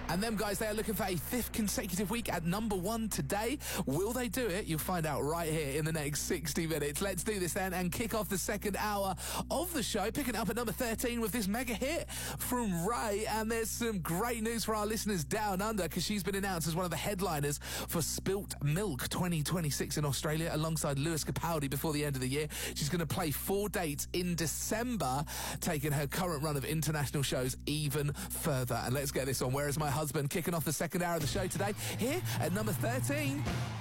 And them guys, they are looking for a 5th consecutive week at number 1 today. Will they do it? You'll find out right here in the next 60 minutes. Let's do this then and kick off the second hour of the show, picking it up at number 13 with this mega hit from Ray. And there's some great news for our listeners down under, because she's been announced as one of the headliners for Spilt Milk 2026 in Australia alongside Lewis Capaldi before the end of the year. She's going to play 4 dates in December, taking her current run of international shows even further. And let's get this on. Where Is My Husband? Kicking off the second hour of the show today, here at number 13.